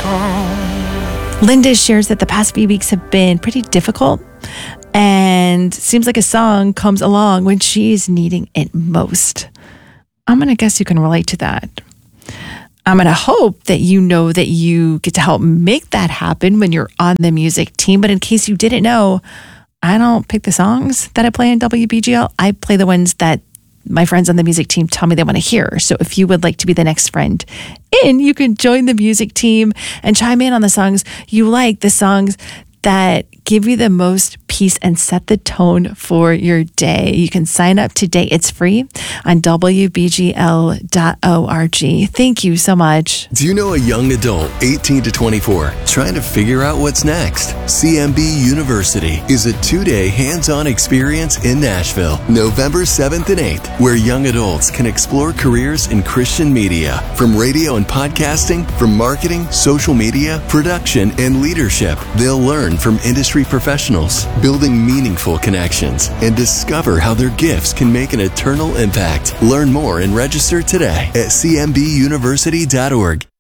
Linda shares that the past few weeks have been pretty difficult, and seems like a song comes along when she is needing it most. I'm going to guess you can relate to that. I'm going to hope that you know that you get to help make that happen when you're on the music team. But in case you didn't know, I don't pick the songs that I play in WBGL. I play the ones that my friends on the music team tell me they want to hear. So if you would like to be the next friend in, you can join the music team and chime in on the songs you like, the songs that give you the most peace and set the tone for your day. You can sign up today. It's free on WBGL.org. Thank you so much. Do you know a young adult, 18 to 24, trying to figure out what's next? CMB University is a 2-day hands-on experience in Nashville, November 7th and 8th, where young adults can explore careers in Christian media, from radio and podcasting, from marketing, social media, production, and leadership. They'll learn from industry professionals, building meaningful connections, and discover how their gifts can make an eternal impact. Learn more and register today at cmbuniversity.org.